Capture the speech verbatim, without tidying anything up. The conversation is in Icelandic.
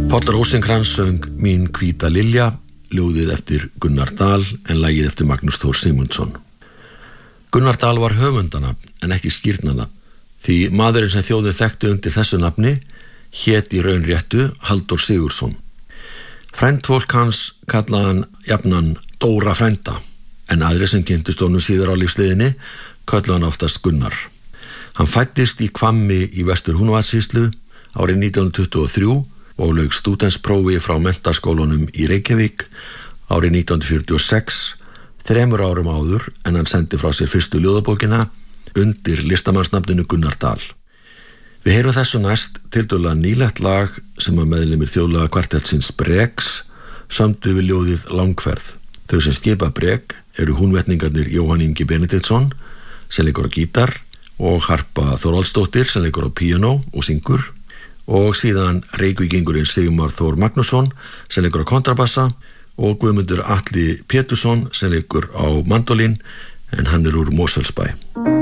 Páll Rósinkrans söng Mín hvíta lilja, ljóðið eftir Gunnar Dal en lagið eftir Magnús Þór Sigmundsson. Gunnar Dal var höfundana en ekki skírnana, því maðurinn sem þjóðin þekkti undir þessu nafni hét í raun réttu Halldór Sigurðsson. Frændfólk hans kallaði hann jafnan Dóra frænda, en aðri sem kynntust honum síðar á lífsleiðinni kallaði hann oftast Gunnar. Hann fæddist í Hvammi í Vestur-Húnavatnssýslu árið nítján hundruð tuttugu og þrjú og lauk stúdentsprófi frá menntaskólanum í Reykjavík árið nítján hundruð fjörutíu og sex, þremur árum áður en hann sendi frá sér fyrstu ljóðabókina undir listamannsnafninu Gunnar Dal. Við heyrum þessu næst tiltölulega nýlegt lag sem að meðlimir þjóðlega kvartettsins Bregs sömdu við ljóðið Langferð. Þau sem skipa Breg eru húnvetningarnir Jóhann Ingi Benediktsson sem leikur á gítar og Harpa Þorvaldsdóttir sem leikur á píanó og syngur, og síðan Reykvíkingurinn Sigmar Þór Magnússon sem leikur á kontrabassa og Guðmundur Atli Pétursson sem leikur á mandolín en hann er úr Mosfellsbæ.